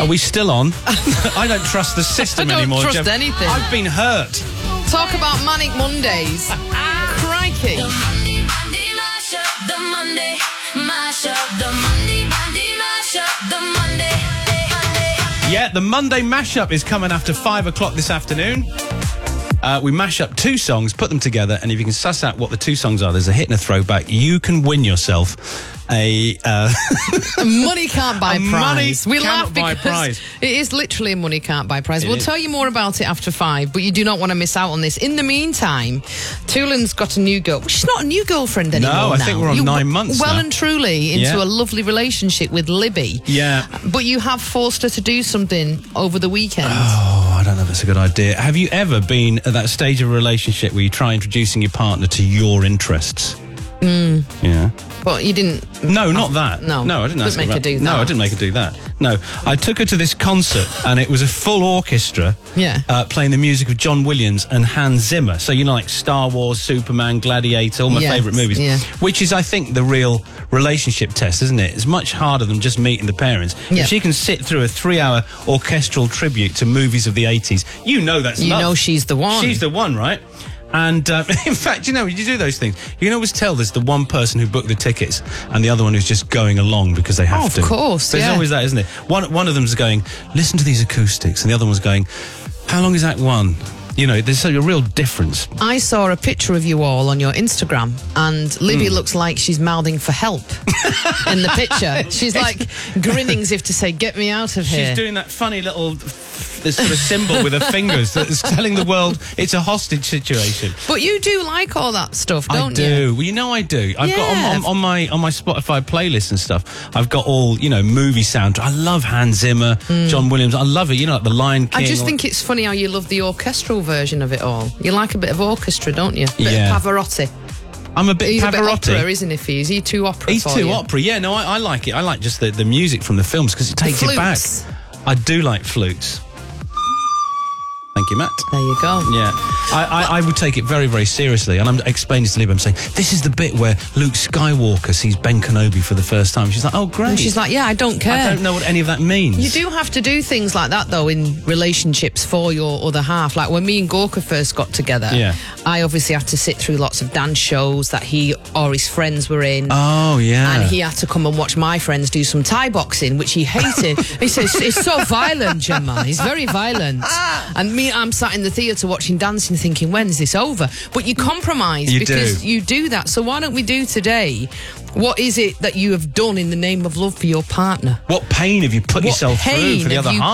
Are we still on? I don't trust the system anymore, I don't trust Jeff. anything. I've been hurt. Talk about Manic Mondays. Crikey. The Monday mashup, the Monday mashup, the Monday. Yeah, the Monday mashup is coming after 5 o'clock this afternoon. We mash up 2 songs, put them together, and if you can suss out what the 2 songs are, there's a hit and a throwback, you can win yourself a money can't buy prize. We cannot laugh buy because prize. it is literally a money can't buy prize. We'll is. tell you more about it after 5, but you do not want to miss out on this. In the meantime, Toolan's got a new girl. Well, she's not a new girlfriend anymore. No, I now. think we're on 9 months well now. and truly into a lovely relationship with Libby. Yeah. But you have forced her to do something over the weekend. Oh, I don't know if that's a good idea. Have you ever been at that stage of a relationship where you try introducing your partner to your interests? Yeah. But you didn't... No, not that. No. I didn't ask make her do that. No, I didn't make her do that. No, I took her to this concert and it was a full orchestra playing the music of John Williams and Hans Zimmer. So, you know, like Star Wars, Superman, Gladiator, all my favourite movies. Yeah. Which is, I think, the real relationship test, isn't it? It's much harder than just meeting the parents. Yeah. If she can sit through a 3-hour orchestral tribute to movies of the 80s, you know that's You love. know she's the one. She's the one, right? And in fact, you know, you do those things. You can always tell there's the one person who booked the tickets and the other one who's just going along because they have to. Of course, There's always that, isn't it? One of them's going, listen to these acoustics, and the other one's going, how long is Act 1? You know, there's a real difference. I saw a picture of you all on your Instagram, and Libby looks like she's mouthing for help in the picture. She's like grinning as if to say, get me out of here. She's doing that funny little this sort of symbol with her fingers that's telling the world it's a hostage situation. But you do like all that stuff, don't you? I do. Well, you know I do. I've got on my Spotify playlist and stuff, I've got all, you know, movie soundtrack. I love Hans Zimmer, John Williams. I love it. You know, like The Lion King. I just think it's funny how you love the orchestral version of it all. You like a bit of orchestra, don't you? A bit of Pavarotti. I'm a bit He's Pavarotti. a bit opera, isn't he? Is he too opera? He's for too you? opera. Yeah, no, I like it. I like just the music from the films because it takes you back. Flutes. I do like flutes. Thank you, Matt. There you go. Yeah, I would take it very, very seriously. And I'm explaining to Libby, I'm saying, this is the bit where Luke Skywalker sees Ben Kenobi for the first time. She's like, oh, great. And she's like, yeah, I don't care. I don't know what any of that means. You do have to do things like that, though, in relationships for your other half. Like when me and Gorka first got together, I obviously had to sit through lots of dance shows that he or his friends were in. Oh, yeah. And he had to come and watch my friends do some Thai boxing, which he hated. He says, it's so violent, Gemma. He's very violent. And me, I'm sat in the theatre watching dancing thinking, when's this over? But you compromise because you do that. So why don't we do today, what is it that you have done in the name of love for your partner? What pain have you put yourself through for the other half?